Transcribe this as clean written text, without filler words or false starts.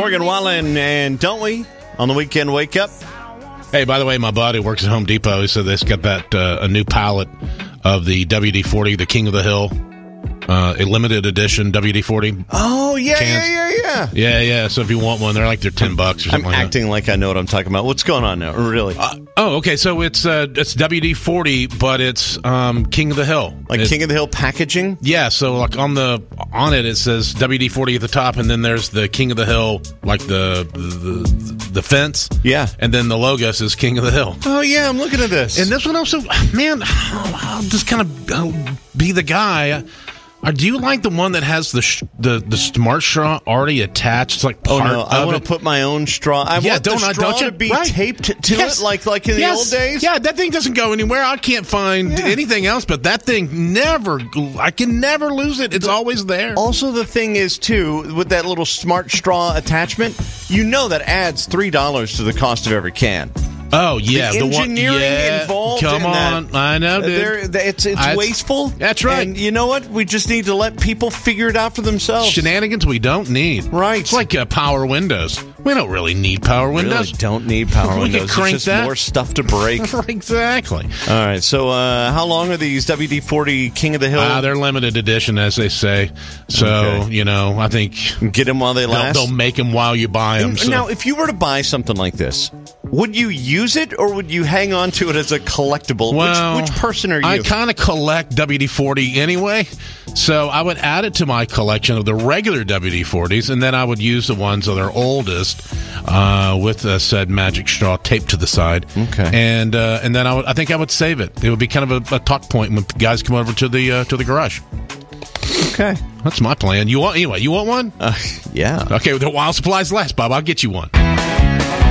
Morgan Wallen and Don't We on the Weekend Wake Up. Hey, by the way, my buddy works at Home Depot. He said they've got that a new pallet of the WD-40, the King of the Hill, a limited edition WD-40. Oh, yeah, cans. Yeah. So if you want one, they're $10 or something. I'm acting like I know what I'm talking about. What's going on now? Really? Okay. So it's WD-40, but it's King of the Hill. King of the Hill packaging? Yeah. So on it, it says WD-40 at the top, and then there's the King of the Hill, like the fence. Yeah. And then the logo says King of the Hill. Oh, yeah. I'm looking at this. And this one also, man, I'll just kind of be the guy. Do you like the one that has the Smart Straw already attached? It's like part of I want to put my own straw. I want the straw to be taped to it like in the old days. Yeah, that thing doesn't go anywhere. I can't find anything else, but that thing I can never lose it. It's always there. Also, the thing is, too, with that little Smart Straw attachment, that adds $3 to the cost of every can. Oh, yeah. The engineering involved Come in on. that, I know, dude. It's wasteful. That's right. And you know what? We just need to let people figure it out for themselves. Shenanigans we don't need. Right. It's like power windows. We don't really need power windows. Really don't need power windows. Can crank it's just more stuff to break. Exactly. All right. So how long are these WD-40 King of the Hill? They're limited edition, as they say. So, I think... Get them while they last? They'll make them while you buy them. So. Now, if you were to buy something like this, would you use it or would you hang on to it as a collectible? Well, which person are you? I kind of collect WD-40 anyway, so I would add it to my collection of the regular WD-40s, and then I would use the ones that are oldest with said magic straw taped to the side. Okay. And then I think I would save it. It would be kind of a talk point when guys come over to the garage. Okay. That's my plan. You want one? Yeah. Okay, the while supplies last, Bob. I'll get you one.